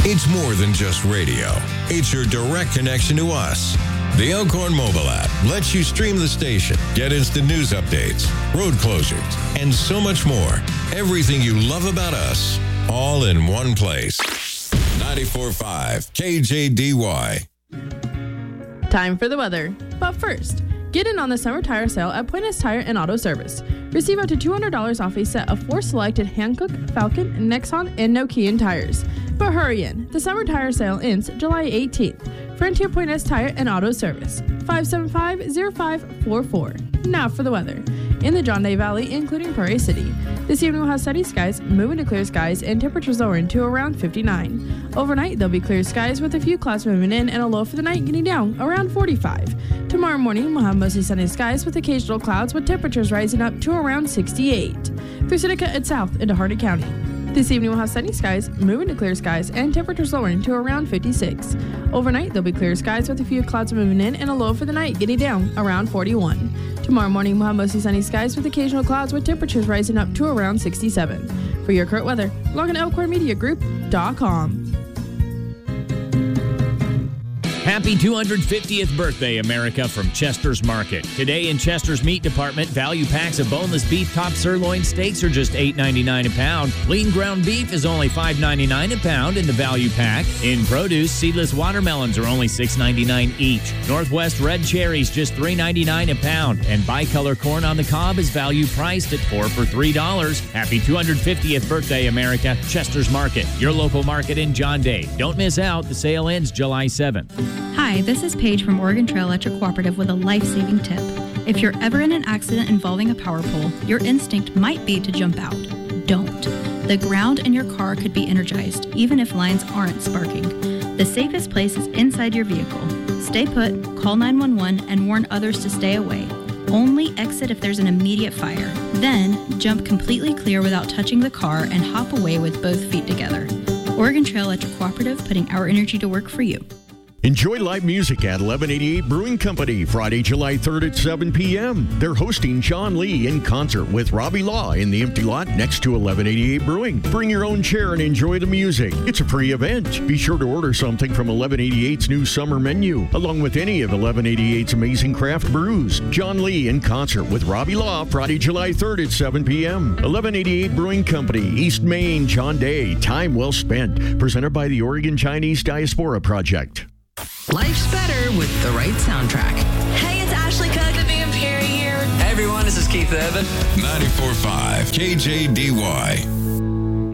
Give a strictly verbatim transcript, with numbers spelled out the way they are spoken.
It's more than just radio. It's your direct connection to us. The Elkhorn mobile app lets you stream the station, get instant news updates, road closures, and so much more. Everything you love about us, all in one place. ninety-four point five K J D Y. Time for the weather. But first, get in on the summer tire sale at Pointis Tire and Auto Service. Receive up to two hundred dollars off a set of four selected Hankook, Falcon, Nexon, and Nokian tires. But hurry in. The summer tire sale ends July eighteenth. Frontier Pointis Tire and Auto Service. five seven five, zero five four four. Now for the weather. In the John Day Valley, including Prairie City. This evening we'll have sunny skies, moving to clear skies, and temperatures lowering to around fifty-nine. Overnight, there'll be clear skies with a few clouds moving in and a low for the night getting down around forty-five. Tomorrow morning, we'll have mostly sunny skies with occasional clouds with temperatures rising up to around sixty-eight. Through Seneca and south into Harnett County. This evening we'll have sunny skies, moving to clear skies, and temperatures lowering to around fifty-six. Overnight, there'll be clear skies with a few clouds moving in and a low for the night getting down around forty-one. Tomorrow morning, we'll have mostly sunny skies with occasional clouds with temperatures rising up to around sixty-seven. For your current weather, log on to elkhorn media group dot com. Happy two hundred fiftieth birthday, America, from Chester's Market. Today in Chester's Meat Department, value packs of boneless beef top sirloin steaks are just eight ninety-nine a pound. Lean ground beef is only five ninety-nine a pound in the value pack. In produce, seedless watermelons are only six ninety-nine each. Northwest red cherries just three ninety-nine a pound. And bicolor corn on the cob is value priced at four for three dollars. Happy two hundred fiftieth birthday, America. Chester's Market, your local market in John Day. Don't miss out. The sale ends July seventh. Hi, this is Paige from Oregon Trail Electric Cooperative with a life-saving tip. If you're ever in an accident involving a power pole, your instinct might be to jump out. Don't. The ground in your car could be energized, even if lines aren't sparking. The safest place is inside your vehicle. Stay put, call nine one one, and warn others to stay away. Only exit if there's an immediate fire. Then, jump completely clear without touching the car and hop away with both feet together. Oregon Trail Electric Cooperative, putting our energy to work for you. Enjoy live music at eleven eighty-eight Brewing Company, Friday, July third at seven p.m. They're hosting John Lee in concert with Robbie Law in the empty lot next to eleven eighty-eight Brewing. Bring your own chair and enjoy the music. It's a free event. Be sure to order something from eleven eighty-eight's new summer menu, along with any of eleven eighty-eight's amazing craft brews. John Lee in concert with Robbie Law, Friday, July third at seven p.m. eleven eighty-eight Brewing Company, East Main, John Day. Time well spent. Presented by the Oregon Chinese Diaspora Project. Life's better with the right soundtrack. Hey, it's Ashley Cook. Vivian Perry here. Hey, everyone, this is Keith Urban. ninety-four point five K J D Y.